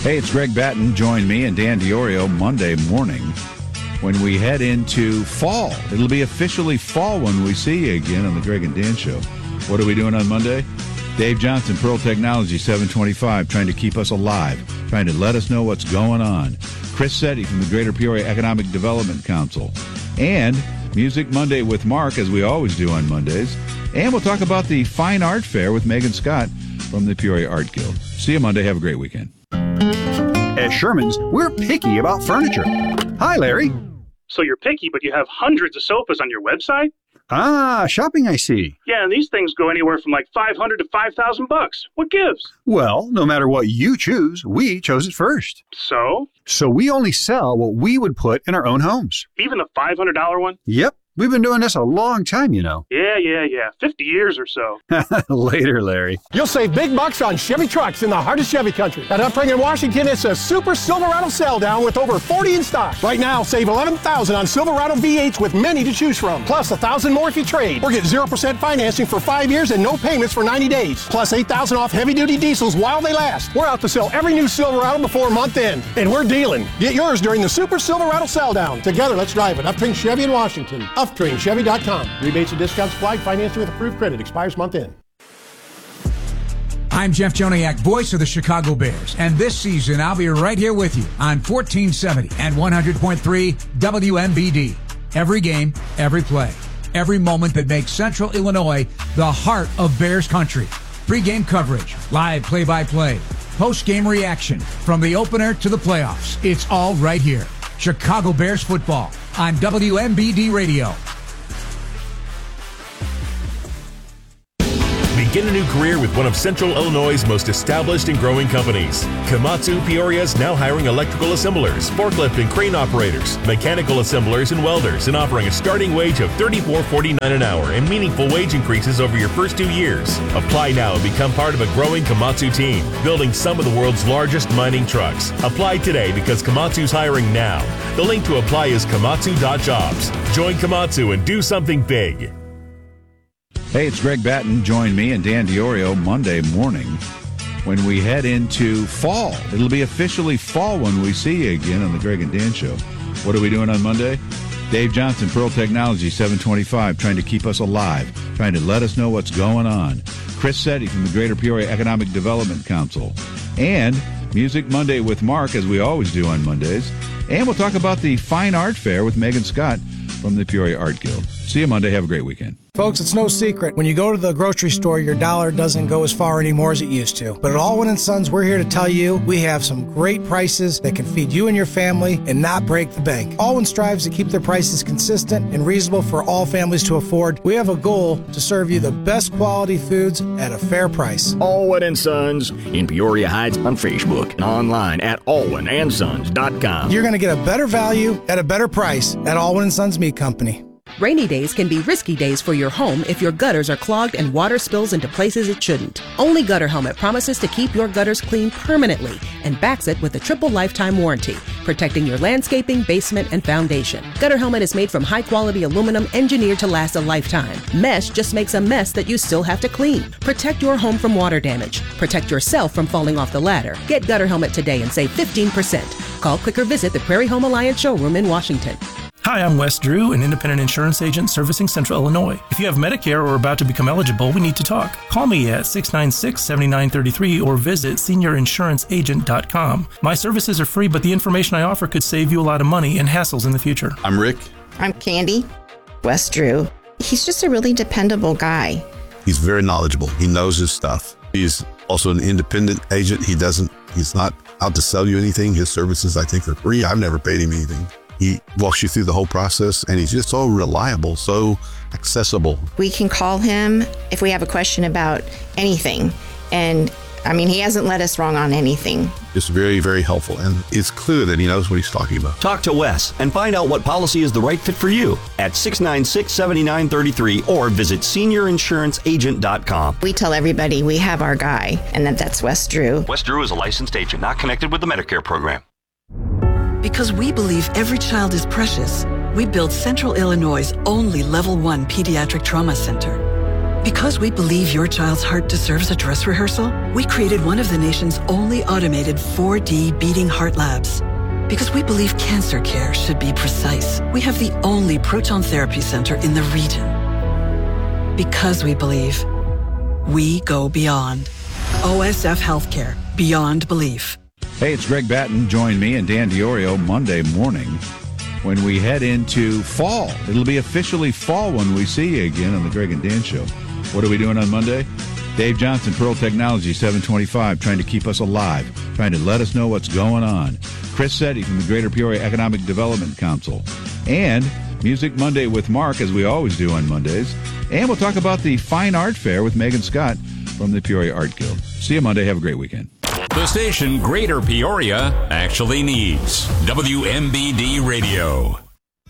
Hey, it's Greg Batten. Join me and Dan Diorio Monday morning when we head into fall. It'll be officially fall when we see you again on the Greg and Dan Show. What are we doing on Monday? Dave Johnson, Pearl Technology, 725, trying to keep us alive, trying to let us know what's going on. Chris Setti from the Greater Peoria Economic Development Council. And Music Monday with Mark, as we always do on Mondays. And we'll talk about the Fine Art Fair with Megan Scott from the Peoria Art Guild. See you Monday. Have a great weekend. At Sherman's, we're picky about furniture. Hi, Larry. So you're picky, but you have hundreds of sofas on your website? Ah, shopping, I see. Yeah, and these things go anywhere from like $500 to $5,000. What gives? Well, no matter what you choose, we chose it first. So? So we only sell what we would put in our own homes. Even the $500 one? Yep. We've been doing this a long time, you know. Yeah. 50 years or so. Later, Larry. You'll save big bucks on Chevy trucks in the heart of Chevy country. At Upring in Washington, it's a Super Silverado sell down with over 40 in stock. Right now, save $11,000 on Silverado V8s with many to choose from. Plus $1,000 more if you trade. Or get 0% financing for 5 years and no payments for 90 days. Plus $8,000 off heavy-duty diesels while they last. We're out to sell every new Silverado before month end. And we're dealing. Get yours during the Super Silverado sell down. Together, let's drive it. Upring Chevy in Washington. UpringChevy.com. Rebates and discounts applied. Financing with approved credit. Expires month end. I'm Jeff Joniak, voice of the Chicago Bears, and this season I'll be right here with you on 1470 and 100.3 WMBD. Every game, every play, every moment that makes Central Illinois the heart of Bears country. Pre-game coverage, live play-by-play, post-game reaction, from the opener to the playoffs. It's all right here. Chicago Bears football on WMBD Radio. Begin a new career with one of Central Illinois' most established and growing companies. Komatsu Peoria is now hiring electrical assemblers, forklift and crane operators, mechanical assemblers, and welders, and offering a starting wage of $34.49 an hour and meaningful wage increases over your first 2 years. Apply now and become part of a growing Komatsu team, building some of the world's largest mining trucks. Apply today because Komatsu's hiring now. The link to apply is komatsu.jobs. Join Komatsu and do something big. Hey, it's Greg Batten. Join me and Dan Diorio Monday morning when we head into fall. It'll be officially fall when we see you again on the Greg and Dan Show. What are we doing on Monday? Dave Johnson, Pearl Technology, 725, trying to keep us alive, trying to let us know what's going on. Chris Setti from the Greater Peoria Economic Development Council. And Music Monday with Mark, as we always do on Mondays. And we'll talk about the Fine Art Fair with Megan Scott from the Peoria Art Guild. See you Monday. Have a great weekend. Folks, it's no secret. When you go to the grocery store, your dollar doesn't go as far anymore as it used to. But at Allwyn & Sons, we're here to tell you we have some great prices that can feed you and your family and not break the bank. Allwyn strives to keep their prices consistent and reasonable for all families to afford. We have a goal to serve you the best quality foods at a fair price. Allwyn & Sons in Peoria Heights on Facebook and online at allwynsons.com. You're going to get a better value at a better price at Allwyn & Sons Meat Company. Rainy days can be risky days for your home if your gutters are clogged and water spills into places it shouldn't. Only Gutter Helmet promises to keep your gutters clean permanently and backs it with a triple lifetime warranty, protecting your landscaping, basement, and foundation. Gutter Helmet is made from high-quality aluminum engineered to last a lifetime. Mesh just makes a mess that you still have to clean. Protect your home from water damage. Protect yourself from falling off the ladder. Get Gutter Helmet today and save 15%. Call, click, or visit the Prairie Home Alliance showroom in Washington. Hi, I'm Wes Drew, an independent insurance agent servicing Central Illinois. If you have Medicare or are about to become eligible, we need to talk. Call me at 696-7933 or visit seniorinsuranceagent.com. My services are free, but the information I offer could save you a lot of money and hassles in the future. I'm Rick. I'm Candy. Wes Drew. He's just a really dependable guy. He's very knowledgeable. He knows his stuff. He's also an independent agent. He's not out to sell you anything. His services, I think, are free. I've never paid him anything. He walks you through the whole process, and he's just so reliable, so accessible. We can call him if we have a question about anything. And I mean, he hasn't led us wrong on anything. Just very, very helpful. And it's clear that he knows what he's talking about. Talk to Wes and find out what policy is the right fit for you at 696-7933 or visit seniorinsuranceagent.com. We tell everybody we have our guy, and that's Wes Drew. Wes Drew is a licensed agent not connected with the Medicare program. Because we believe every child is precious, we built Central Illinois' only Level 1 Pediatric Trauma Center. Because we believe your child's heart deserves a dress rehearsal, we created one of the nation's only automated 4D beating heart labs. Because we believe cancer care should be precise, we have the only proton therapy center in the region. Because we believe, we go beyond. OSF Healthcare, beyond belief. Hey, it's Greg Batten. Join me and Dan Diorio Monday morning when we head into fall. It'll be officially fall when we see you again on the Greg and Dan Show. What are we doing on Monday? Dave Johnson, Pearl Technology, 725, trying to keep us alive, trying to let us know what's going on. Chris Setti from the Greater Peoria Economic Development Council. And Music Monday with Mark, as we always do on Mondays. And we'll talk about the Fine Art Fair with Megan Scott from the Peoria Art Guild. See you Monday. Have a great weekend. The station Greater Peoria actually needs. WMBD Radio.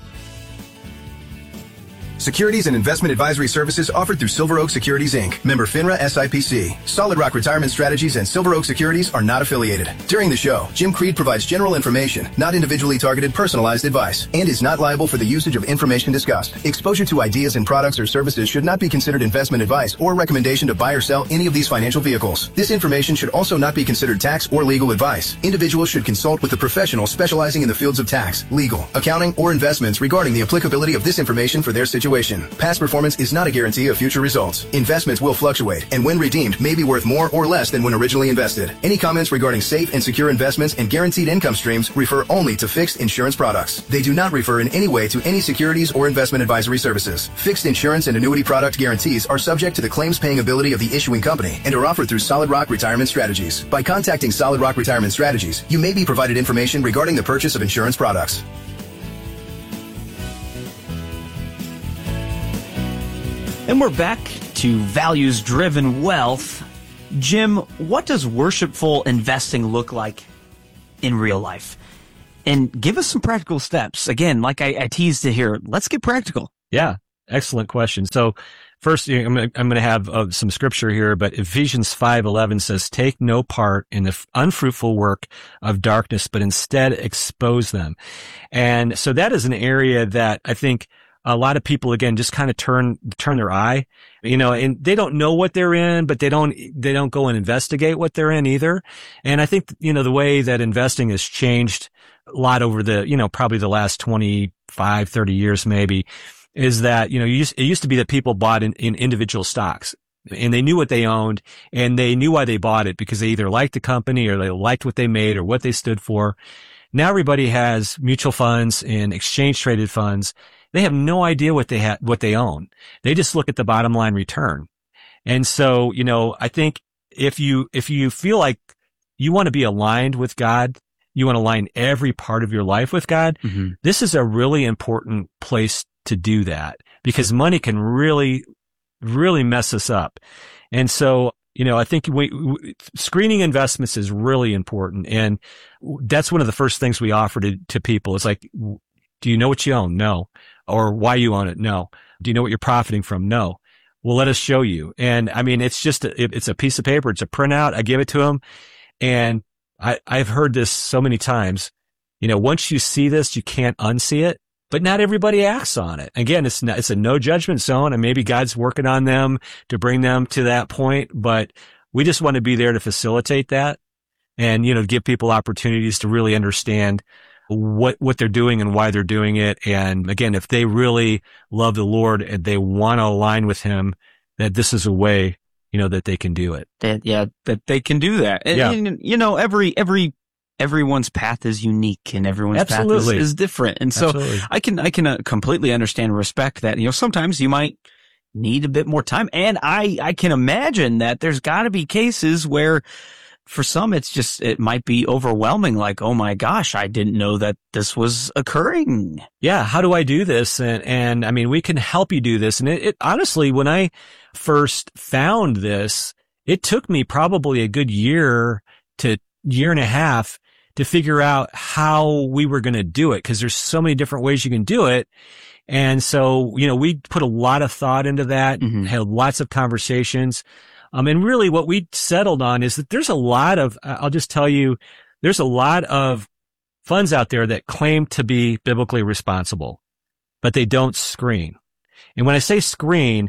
Securities and investment advisory services offered through Silver Oak Securities, Inc., member FINRA SIPC. Solid Rock Retirement Strategies and Silver Oak Securities are not affiliated. During the show, Jim Creed provides general information, not individually targeted personalized advice, and is not liable for the usage of information discussed. Exposure to ideas and products or services should not be considered investment advice or recommendation to buy or sell any of these financial vehicles. This information should also not be considered tax or legal advice. Individuals should consult with a professional specializing in the fields of tax, legal, accounting, or investments regarding the applicability of this information for their situation. Past performance is not a guarantee of future results. Investments will fluctuate, and when redeemed, may be worth more or less than when originally invested. Any comments regarding safe and secure investments and guaranteed income streams refer only to fixed insurance products. They do not refer in any way to any securities or investment advisory services. Fixed insurance and annuity product guarantees are subject to the claims paying ability of the issuing company and are offered through Solid Rock Retirement Strategies. By contacting Solid Rock Retirement Strategies, you may be provided information regarding the purchase of insurance products. And we're back to values-driven wealth. Jim, what does worshipful investing look like in real life? And give us some practical steps. Again, like I teased it here, let's get practical. Yeah, excellent question. So first, I'm going to have some scripture here, but Ephesians 5:11 says, "Take no part in the unfruitful work of darkness, but instead expose them." And so that is an area that I think a lot of people, again, just kind of turn their eye, and they don't know what they're in, but they don't go and investigate what they're in either. And I think, the way that investing has changed a lot over the, probably the last 25, 30 years maybe, is that, it used to be that people bought in individual stocks and they knew what they owned and they knew why they bought it because they either liked the company or they liked what they made or what they stood for. Now everybody has mutual funds and exchange traded funds. They have no idea what they own. They just look at the bottom line return. And so, I think if you feel like you want to be aligned with God, you want to align every part of your life with God, this is a really important place to do that because money can really, really mess us up. And so, I think screening investments is really important. And that's one of the first things we offer to people. It's like, do you know what you own? No. Or why you own it? No. Do you know what you're profiting from? No. Well, let us show you. And I mean, it's just, it's a piece of paper. It's a printout. I give it to them. And I've heard this so many times, once you see this, you can't unsee it, but not everybody acts on it. Again, it's a no judgment zone and maybe God's working on them to bring them to that point, but we just want to be there to facilitate that and, give people opportunities to really understand what they're doing and why they're doing it. And again, if they really love the Lord and they want to align with Him, that this is a way, that they can do it. That they can do that. And, everyone's path is unique and everyone's path is different. And so I can completely understand and respect that. Sometimes you might need a bit more time. And I can imagine that there's got to be cases where for some, it might be overwhelming. Like, oh my gosh, I didn't know that this was occurring. Yeah. How do I do this? And I mean, we can help you do this. And it honestly, when I first found this, it took me probably a good year and a half to figure out how we were going to do it. Cause there's so many different ways you can do it. And so, we put a lot of thought into that, had lots of conversations. And really what we settled on is that there's a lot of, I'll just tell you, there's a lot of funds out there that claim to be biblically responsible, but they don't screen. And when I say screen,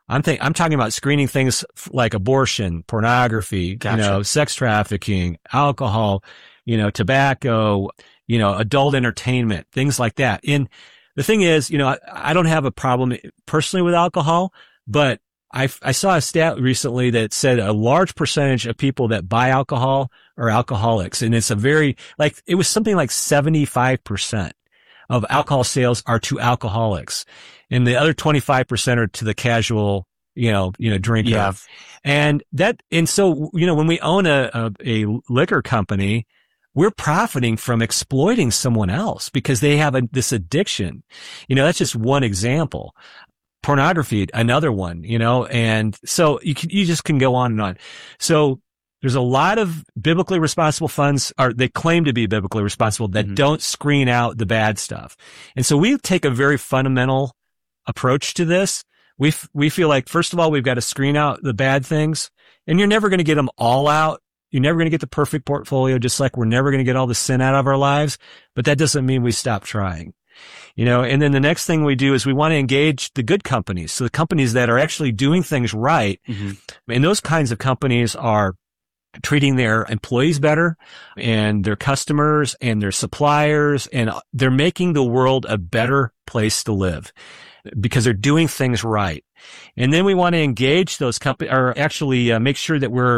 I'm talking about screening things like abortion, pornography, sex trafficking, alcohol, tobacco, adult entertainment, things like that. And the thing is, I don't have a problem personally with alcohol, but I saw a stat recently that said a large percentage of people that buy alcohol are alcoholics. And it's it was something like 75% of alcohol sales are to alcoholics. And the other 25% are to the casual, drinker. Yeah. And so, when we own a liquor company, we're profiting from exploiting someone else because they have this addiction. That's just one example. Pornography, another one, and so you just can go on and on. So there's a lot of biblically responsible funds, or they claim to be biblically responsible, that don't screen out the bad stuff. And so we take a very fundamental approach to this. We feel like, first of all, we've got to screen out the bad things, and you're never going to get them all out. You're never going to get the perfect portfolio, just like we're never going to get all the sin out of our lives. But that doesn't mean we stop trying. And then the next thing we do is we want to engage the good companies. So the companies that are actually doing things right. And those kinds of companies are treating their employees better and their customers and their suppliers, and they're making the world a better place to live because they're doing things right. And then we want to engage those companies, or actually make sure that we're,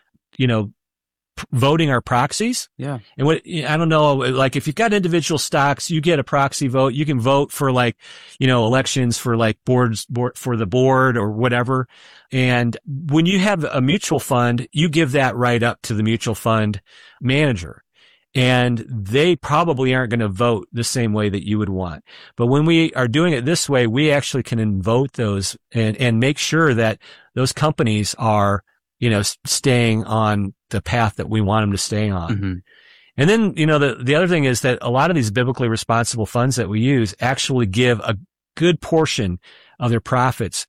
voting our proxies. Yeah. And I don't know, like if you've got individual stocks, you get a proxy vote. You can vote for elections for for the board or whatever. And when you have a mutual fund, you give that right up to the mutual fund manager. And they probably aren't going to vote the same way that you would want. But when we are doing it this way, we actually can vote those and make sure that those companies are staying on the path that we want them to stay on. And then, the other thing is that a lot of these biblically responsible funds that we use actually give a good portion of their profits